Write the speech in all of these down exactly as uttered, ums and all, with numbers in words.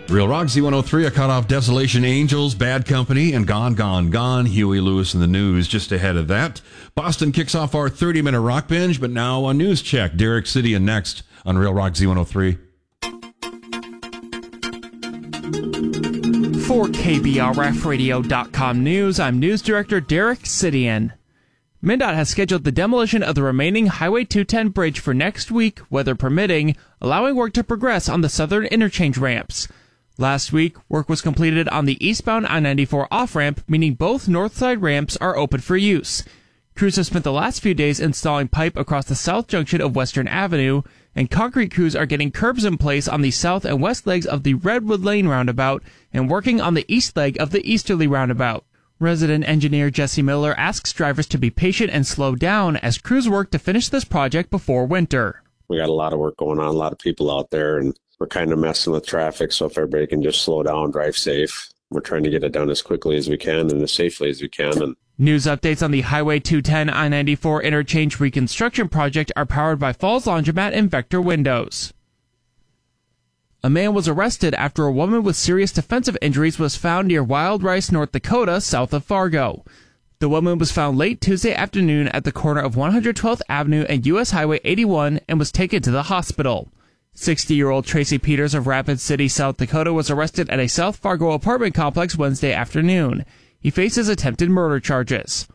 Real Rock Z one oh three, I cut off Desolation Angels, Bad Company, and Gone, Gone, Gone. Huey Lewis in the news just ahead of that. Boston kicks off our thirty-minute rock binge, but now a news check. Derek City and next on Real Rock Z one oh three. For K B R F radio dot com News, I'm News Director Derek Sidian. MnDOT has scheduled the demolition of the remaining Highway two ten bridge for next week, weather permitting, allowing work to progress on the southern interchange ramps. Last week, work was completed on the eastbound I ninety-four off-ramp, meaning both north side ramps are open for use. Crews have spent the last few days installing pipe across the south junction of Western Avenue, and concrete crews are getting curbs in place on the south and west legs of the Redwood Lane roundabout and working on the east leg of the easterly roundabout. Resident engineer Jesse Miller asks drivers to be patient and slow down as crews work to finish this project before winter. We got a lot of work going on, a lot of people out there, and we're kind of messing with traffic, so if everybody can just slow down, drive safe. We're trying to get it done as quickly as we can and as safely as we can. And news updates on the Highway two ten I ninety-four interchange reconstruction project are powered by Falls Laundromat and Vector Windows. A man was arrested after a woman with serious defensive injuries was found near Wild Rice, North Dakota, south of Fargo. The woman was found late Tuesday afternoon at the corner of one hundred twelfth Avenue and U S Highway eighty-one and was taken to the hospital. sixty-year-old Tracy Peters of Rapid City, South Dakota was arrested at a South Fargo apartment complex Wednesday afternoon. He faces attempted murder charges.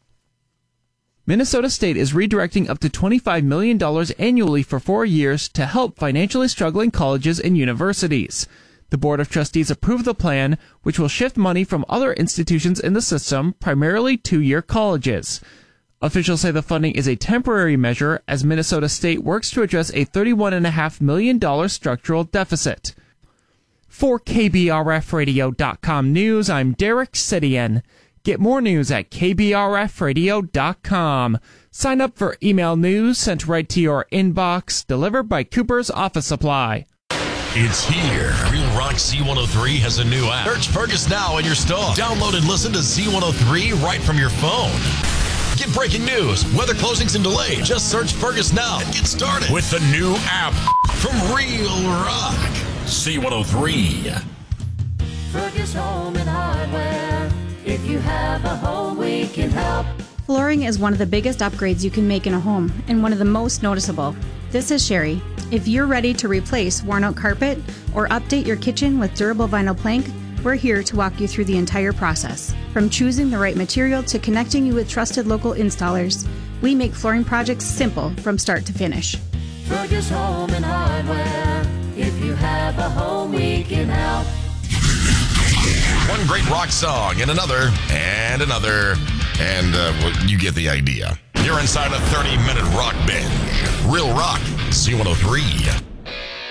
Minnesota State is redirecting up to twenty-five million dollars annually for four years to help financially struggling colleges and universities. The Board of Trustees approved the plan, which will shift money from other institutions in the system, primarily two-year colleges. Officials say the funding is a temporary measure as Minnesota State works to address a thirty-one point five million dollars structural deficit. For K B R F radio dot com News, I'm Derek Sidian. Get more news at K B R F radio dot com. Sign up for email news sent right to your inbox, delivered by Cooper's Office Supply. It's here. Real Rock Z one oh three has a new app. Search Fergus now in your store. Download and listen to Z one oh three right from your phone. Get breaking news, weather closings and delays. Just search Fergus now and get started with the new app from Real Rock Z one oh three. Fergus Home and Hardware. If you have a home, we can help. Flooring is one of the biggest upgrades you can make in a home and one of the most noticeable. This is Sherry. If you're ready to replace worn-out carpet or update your kitchen with durable vinyl plank, we're here to walk you through the entire process. From choosing the right material to connecting you with trusted local installers, we make flooring projects simple from start to finish. Fergus Home and Hardware. If you have a home, we can help. One great rock song and another and another, and uh, well, you get the idea. You're inside a thirty-minute rock binge. Real Rock Z one oh three.